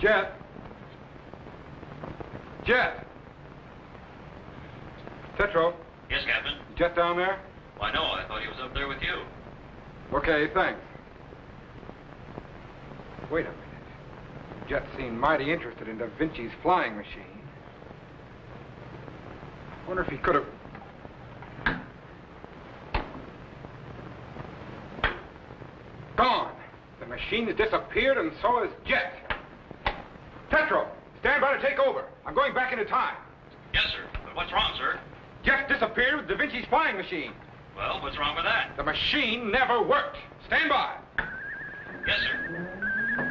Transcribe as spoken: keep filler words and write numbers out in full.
Jet. Jet. Tetro. Yes, Captain. Jet down there? Why, no, I thought he was up there with you. Okay, thanks. Wait a minute. Jet seemed mighty interested in Da Vinci's flying machine. I wonder if he could have... Gone. The machine has disappeared, and so has Jet. Tetro, stand by to take over. I'm going back into time. Yes, sir. But what's wrong, sir? Jet disappeared with Da Vinci's flying machine. Well, what's wrong with that? The machine never worked. Stand by. Yes, sir.